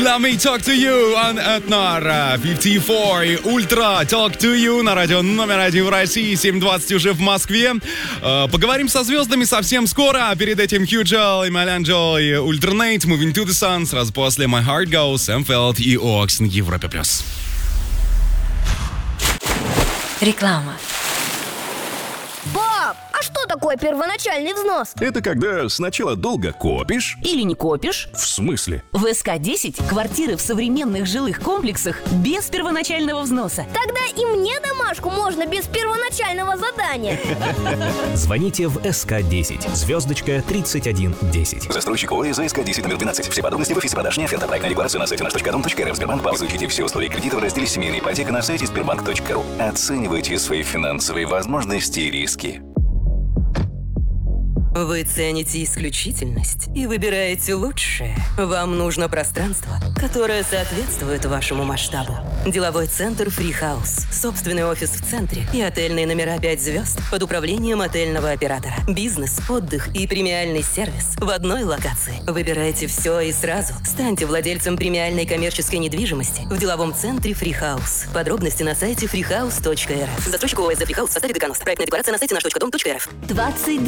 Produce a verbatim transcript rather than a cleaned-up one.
Let me talk to you on Этнар пятьдесят четыре Ультра Talk to you на радио номер один в России, семь двадцать уже в Москве. Поговорим со звездами совсем скоро. Перед этим Хью Джел и Меланджо и Ультранейт, Moving to the Sun. Сразу после My Heart Goes, Сэм Фелд и Окс на Европе плюс. Реклама. Пап, а что такое первоначальный взнос? Это когда сначала долго копишь. Или не копишь. В смысле? В эс ка десять квартиры в современных жилых комплексах без первоначального взноса. Тогда и мне домашку можно без первоначального задания. Звоните в эс ка десять, звездочка тридцать один десять. Застройщик ООО за эс ка десять номер двенадцать. Все подробности в офисе продаж «Неоферта». Проектная декларация на сайте наш точка дом точка эр эф. Сбербанк. Изучите все условия кредита в разделе «Семейная ипотека» на сайте сбербанк точка ру. Оценивайте свои финансовые возможности и риски. Вы цените исключительность и выбираете лучшее. Вам нужно пространство, которое соответствует вашему масштабу. Деловой центр Free House. Собственный офис в центре и отельные номера пять звезд под управлением отельного оператора. Бизнес, отдых и премиальный сервис в одной локации. Выбирайте все и сразу. Станьте владельцем премиальной коммерческой недвижимости в деловом центре Free House. Подробности на сайте фри хаус точка эр эф. Застройщик ООО «Free House» в составе Деканост. Проектная декларация на сайте наш точка дом точка эр эф. двадцать